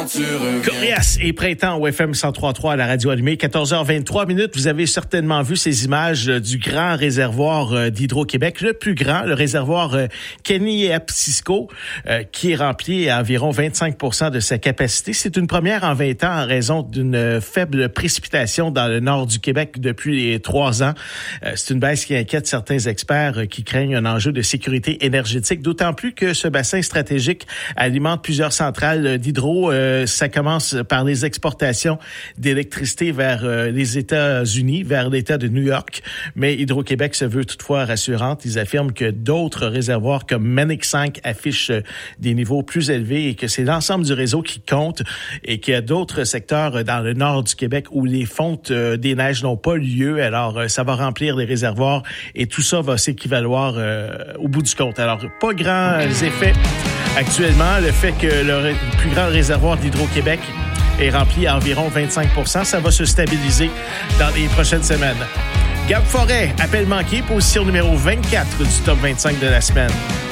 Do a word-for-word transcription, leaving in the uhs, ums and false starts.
tu reviens. Corias et Printemps au F M cent trois trois à la radio allumée. quatorze heures vingt-trois minutes. Vous avez certainement vu ces images du grand réservoir d'Hydro-Québec, le plus grand, le réservoir Keniapsisco, qui est rempli à environ vingt-cinq pour cent de sa capacité. C'est une première en vingt ans en raison d'une faible précipitation dans le nord du Québec depuis les trois ans. C'est une baisse qui inquiète certains experts qui craignent un enjeu de sécurité énergétique, d'autant plus que ce bassin stratégique alimente plusieurs centrales d'hydro. Euh, ça commence par les exportations d'électricité vers euh, les États-Unis, vers l'État de New York. Mais Hydro-Québec se veut toutefois rassurante. Ils affirment que d'autres réservoirs comme Manic cinq affichent des niveaux plus élevés et que c'est l'ensemble du réseau qui compte et qu'il y a d'autres secteurs dans le nord du Québec où les fontes euh, des neiges n'ont pas lieu. Alors, euh, ça va remplir les réservoirs et tout ça va s'équivaloir euh, au bout du compte. Alors, pas grands effets actuellement. Le fait que le plus grand réservoir d'Hydro-Québec est rempli à environ vingt-cinq pour cent, ça va se stabiliser dans les prochaines semaines. Gab Forêt, appel manqué, position numéro vingt-quatre du top vingt-cinq de la semaine.